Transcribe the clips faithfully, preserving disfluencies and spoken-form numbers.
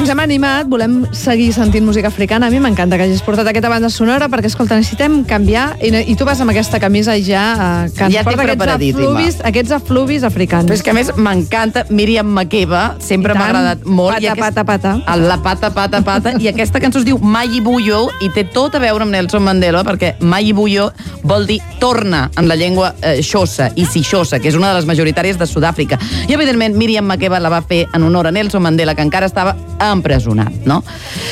ens hem animat, volem seguir sentint música africana. A mi m'encanta que hagis portat aquesta banda sonora perquè, escolta, necessitem canviar i, i tu vas amb aquesta camisa i ja eh, que ens Ja porta aquests afluvis, aquests afluvis africans. Però és que a més m'encanta Míriam Makeba, sempre m'ha agradat molt. Pata, aquest... pata, pata. La pata, pata, pata. I aquesta cançó es diu Mayibuyo i té tot a veure amb Nelson Mandela perquè Mayibuyo vol dir torna en la llengua eh, xosa i sixosa, que és una de les majoritàries de Sud-àfrica. I, evidentment, Míriam Makeba la va fer en honor a Nelson Mandela, que encara estava empresonat, no?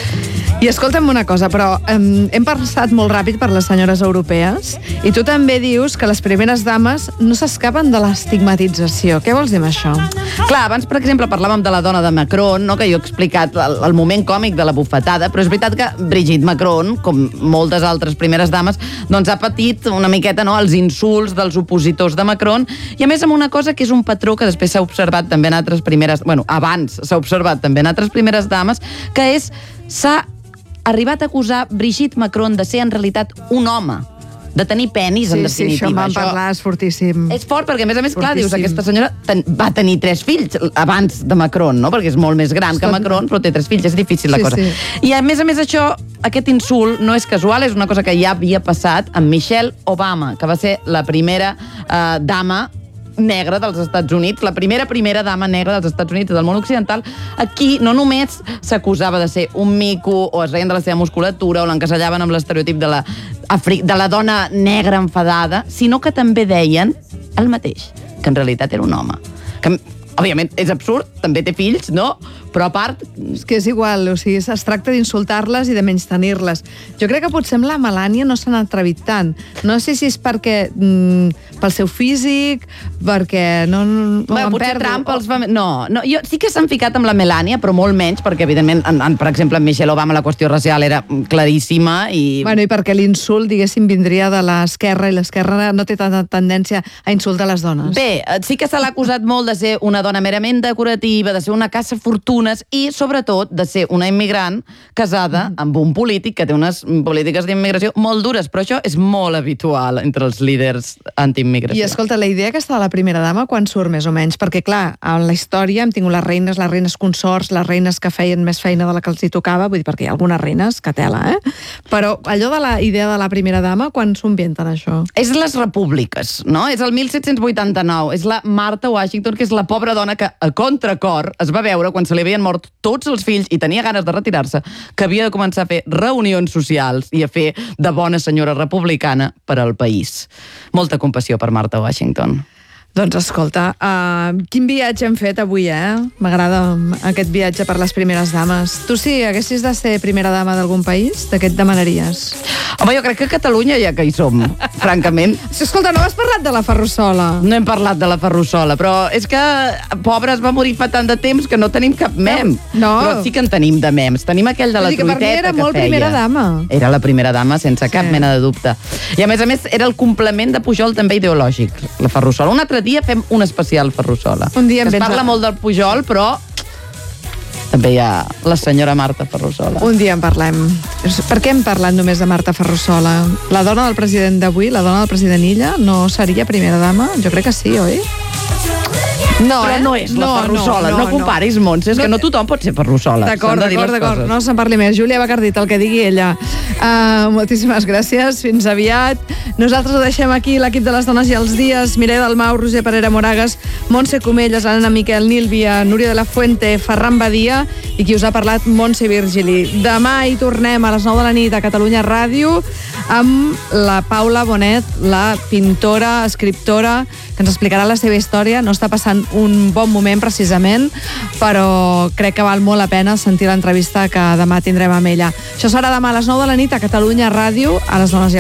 I escolta'm una cosa, però um, hem passat molt ràpid per les senyores europees i tu també dius que les primeres dames no s'escapen de l'estigmatització. Què vols dir amb això? Clar, abans, per exemple, parlàvem de la dona de Macron, no? Que jo he explicat el, el moment còmic de la bufetada, però és veritat que Brigitte Macron, com moltes altres primeres dames, doncs ha patit una miqueta, no?, els insults dels opositors de Macron, i a més amb una cosa que és un patró que després s'ha observat també en altres primeres... Bueno, abans s'ha observat també en altres primeres dames, que és... s'ha arribat a acusar Brigitte Macron de ser en realitat un home, de tenir penis, sí, en definitiva. Sí, això em van parlar, és fortíssim. És fort, perquè a més a més, fortíssim. Clar, dius, aquesta senyora ten, va tenir tres fills abans de Macron, no?, perquè és molt més gran que Macron, però té tres fills, és difícil la sí, cosa. Sí. I a més a més això, aquest insult no és casual, és una cosa que ja havia passat amb Michelle Obama, que va ser la primera eh, dama negra dels Estats Units, la primera primera dama negra dels Estats Units i del món occidental. Aquí no només s'acusava de ser un mico o es reien de la seva musculatura o l'encasellaven amb l'estereotip de la, de la dona negra enfadada, sinó que també deien el mateix, que en realitat era un home. Que, òbviament, és absurd, també té fills, no? Però a part... És que és igual, o sigui, es tracta d'insultar-les i de menystenir-les. Jo crec que potser amb la Melania no s'han atrevit tant. No sé si és perquè... Mm, pel seu físic, perquè... No, no, bueno, no potser perdo. Trump els fa... No, no, jo sí que s'han ficat amb la Melania, però molt menys, perquè, evidentment, en, en, per exemple, en Michelle Obama la qüestió racial era claríssima i... Bueno, i perquè l'insult, diguéssim, vindria de l'esquerra i l'esquerra no té tanta tendència a insultar les dones. Bé, sí que se l'ha acusat molt de ser una dona merament decorativa, de ser una caça fortunes i, sobretot, de ser una immigrant casada amb un polític que té unes polítiques d'immigració molt dures, però això és molt habitual entre els líders antiimmigració. I escolta, la idea aquesta de la primera dama quan surt més o menys? Perquè, clar, en la història hem tingut les reines, les reines consorts, les reines que feien més feina de la que els hi tocava, vull dir, perquè hi ha algunes reines que tela, eh? Però allò de la idea de la primera dama, quan s'ho inventen, això? És les repúbliques, no? És el mil set-cents vuitanta-nou. És la Martha Washington, que és la pobra dona que, a contracor, es va veure quan se li havien mort tots els fills i tenia ganes de retirar-se, que havia de començar a fer reunions socials i a fer de bona senyora republicana per al país. Molta compassió per Martha Washington. Doncs escolta, uh, quin viatge hem fet avui, eh? M'agrada aquest viatge per les primeres dames. Tu, si haguessis de ser primera dama d'algun país, de què et demanaries? Home, jo crec que a Catalunya ja que hi som, francament. Escolta, no has parlat de la Ferrusola. No hem parlat de la Ferrusola, però és que, pobra, es va morir fa tant de temps que no tenim cap mem. No. Però sí que en tenim de mems. Tenim aquell de la truiteta que feia. Per mi era molt primera dama. Era la primera dama, sense cap sí. mena de dubte. I a més a més era el complement de Pujol també ideològic, la Ferrusola. Un altre dia fem un especial Ferrusola. Un dia es parla a... molt del Pujol, però també hi ha la senyora Marta Ferrusola. Un dia en parlem. Per què hem parlat només de Marta Ferrusola? La dona del president d'avui, la dona del president Illa, no seria primera dama? Jo crec que sí, oi? No, però eh? no és la no, Ferrusola, no, no, no comparis, Montse, és no, que no tothom pot ser Ferrusola. D'acord, d'acord, d'acord, no se'n parli més. Júlia Bacardit, el que digui ella. Uh, moltíssimes gràcies, fins aviat. Nosaltres ho deixem aquí, l'equip de les dones i els dies, Mireia Dalmau, Roger Parera Moragas, Montse Comelles, Anna Miquel, Nílvia, Núria de la Fuente, Ferran Badia i qui us ha parlat, Montse Virgili. Demà hi tornem a les nou de la nit a Catalunya Ràdio amb la Paula Bonet, la pintora, escriptora, que ens explicarà la seva història. No està passant un bon moment, precisament, però crec que val molt la pena sentir l'entrevista que demà tindrem amb ella. Això serà demà a les nou de la nit a Catalunya Ràdio, a les dones i